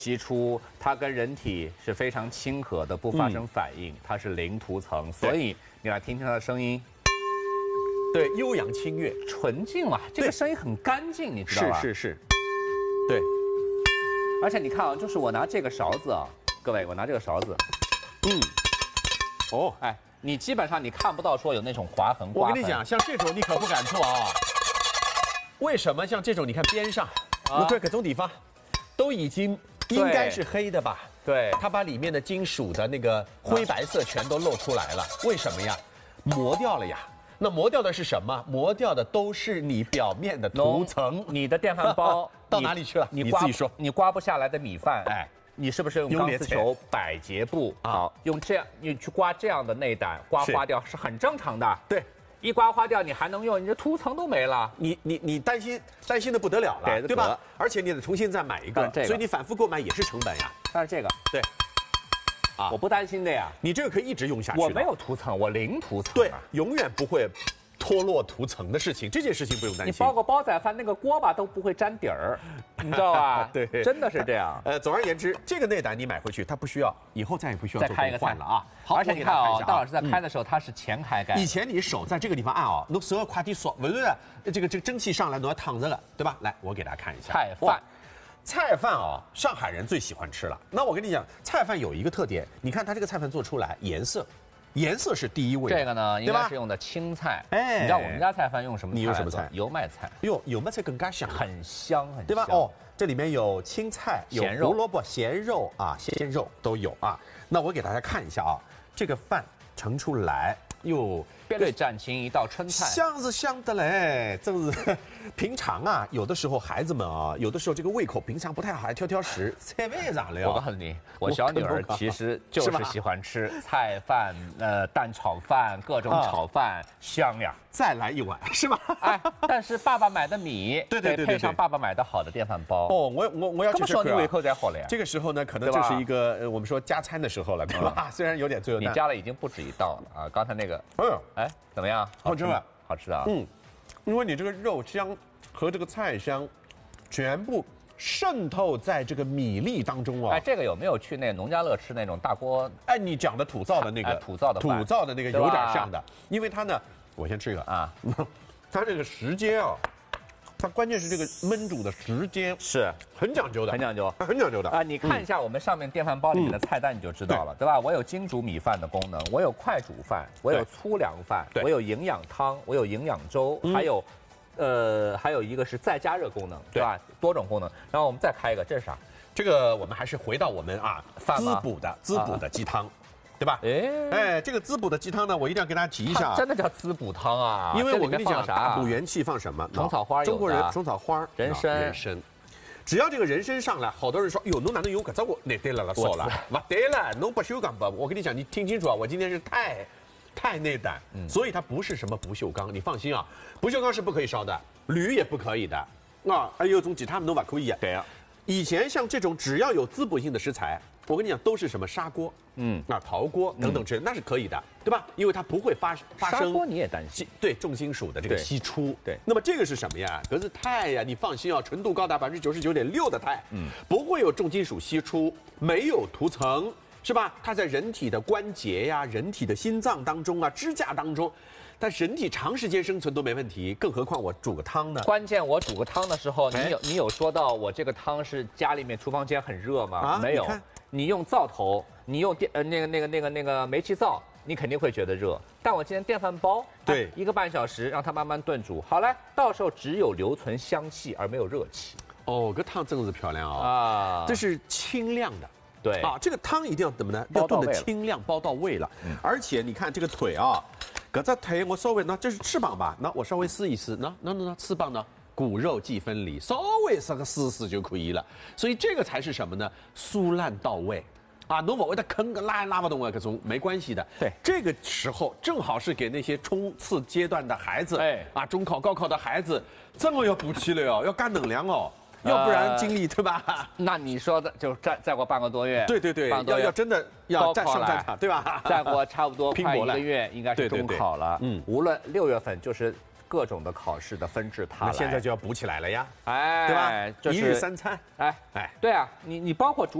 析出它跟人体是非常亲和的，不发生反应，它是零涂层，所以你来听听它的声音， 对，悠扬清越， 纯净嘛，这个声音很干净，你知道吧？ 是，对。 而且你看啊，就是我拿这个勺子啊，各位，我拿这个勺子， 哦， 哎，你基本上你看不到说有那种划痕。 我跟你讲，像这种你可不敢做啊。为什么？像这种，你看边上，对，各种地方都已经应该是黑的吧？ 对， 它把里面的金属的那个灰白色全都露出来了。为什么呀？磨掉了呀。那磨掉的是什么？磨掉的都是你表面的涂层。 你的电饭煲到哪里去了？你自己说。 你刮不下来的米饭，哎，你是不是用钢丝球百洁布啊？ 用这样你去刮这样的内胆，刮花掉是很正常的。 对， 一刮花掉你还能用，你这涂层都没了。 你担心的不得了了，对吧？而且你得重新再买一个，所以你反复购买也是成本呀。 但是这个对。 我不担心的呀， 你这个可以一直用下去。 我没有涂层，我零涂层。 对，永远不会脱落涂层的事情，这件事情不用担心。 你包个煲仔饭，那个锅巴都不会沾底儿，你知道吧？ 对， 真的是这样。 总而言之，这个内胆你买回去，它不需要，以后再也不需要再开一个换了啊。好， 而且你看啊，大老师在开的时候，它是前开盖。 以前你手在这个地方按啊，侬手要快点缩，不是这个蒸汽上来，侬要躺着了，对吧？来，我给大家看一下菜饭。 菜饭啊，上海人最喜欢吃了。那我跟你讲，菜饭有一个特点，你看它这个菜饭做出来颜色是第一位的。 这个呢，应该是用的青菜。 哎， 你知道我们家菜饭用什么菜？ 你用什么菜？ 油麦菜。 哟，油麦菜更加香， 很香， 对吧？哦，这里面有青菜，有胡萝卜、咸肉啊，鲜肉都有啊。那我给大家看一下啊，这个饭盛出来，哟， 边对蘸青一道春菜， 香是香的嘞，真是。平常啊，有的时候孩子们啊，有的时候这个胃口平常不太好，还挑食，菜饭上了。 我告诉你，我小女儿其实就是喜欢吃菜饭、蛋炒饭、各种炒饭，香呀。 再来一碗是吧？ 哎，但是爸爸买的米， 对， 配上爸爸买的好的电饭煲。 哦，我要去吃。 这么说你胃口才好了呀。 这个时候呢，可能就是一个我们说加餐的时候了，对吧？虽然有点罪恶感。 你加了已经不止一道了啊！刚才那个，哎，怎么样？ 好吃吗？ 好吃啊。 因为你这个肉香和这个菜香，全部渗透在这个米粒当中啊！ 哎，这个有没有去那农家乐吃那种大锅？ 哎，你讲的土灶的那个， 土灶的那个有点像的，因为它呢，我先吃一个啊，它这个时间啊，它关键是这个焖煮的时间是很讲究的， 很讲究的啊！你看一下我们上面电饭煲里面的菜单，你就知道了，对吧？我有精煮米饭的功能，我有快煮饭，我有粗粮饭，我有营养汤，我有营养粥，还有一个是再加热功能，对吧？多种功能。然后我们再开一个，这是啥？ 这个我们还是回到我们滋补的鸡汤。对吧？哎，这个滋补的鸡汤呢，我一定要给大家提一下， 真的叫滋补汤啊！ 因为我跟你讲，大补元气放什么？ 虫草花， 中国人虫草花、 人参， 只要这个人参上来，好多人说，哟，侬哪能用搿只我？那对了，说了，不对了，侬不锈钢不？我跟你讲，你听清楚啊，我今天是太内胆，所以它不是什么不锈钢，你放心啊，不锈钢是不可以烧的，铝也不可以的，还有种其他侬不可以。 对啊， 以前像这种只要有滋补性的食材。我跟你讲，都是什么砂锅，陶锅等等之类，那是可以的，对吧？因为它不会发生砂锅你也担心， 对重金属的这个析出， 对。 那么这个是什么呀？可是钛呀，你放心啊，纯度高达99.6%的钛，不会有重金属析出，没有涂层，是吧？它在人体的关节呀、人体的心脏当中啊、支架当中。但人体长时间生存都没问题，更何况我煮个汤呢？ 关键我煮个汤的时候，你有说到我这个汤是家里面厨房间很热吗？没有。你用灶头，你用那个煤气灶，你肯定会觉得热。但我今天电饭煲， 对 ，1个半小时让它慢慢炖煮，好了，到时候只有留存香气而没有热气。 哦，这汤真的是漂亮啊！这是清亮的。 对这个汤一定要怎么呢？要炖得清亮，煲到位了。而且你看这个腿啊，搿只腿我稍微这是翅膀吧？那我稍微撕一撕，那翅膀呢？骨肉既分离，稍微撕就可以了。所以这个才是什么呢？酥烂到位侬不会的坑个拉不动啊，各种没关系的。 对， 这个时候正好是给那些冲刺阶段的孩子，中考、高考的孩子，这么要补气了要干能量要不然精力对吧？ 那你说的就再过半个多月， 对，要真的要上战场对吧？ 再过差不多快1个月，应该是中考了。无论6月份就是各种的考试的纷至沓来。 现在就要补起来了呀， 哎， 对吧？一日三餐， 对啊，你包括